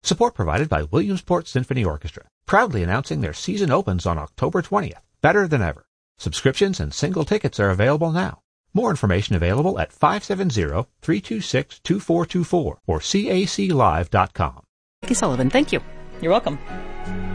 Support provided by Williamsport Symphony Orchestra, proudly announcing their season opens on October 20th, better than ever. Subscriptions and single tickets are available now. More information available at 570-326-2424 or caclive.com. Becky Sullivan, thank you. You're welcome.